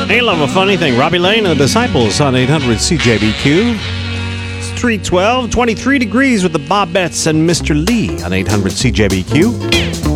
Hey, love a funny thing. Robbie Lane and the Disciples on 800 CJBQ. It's 312, 23 degrees with the Bobettes and Mr. Lee on 800 CJBQ.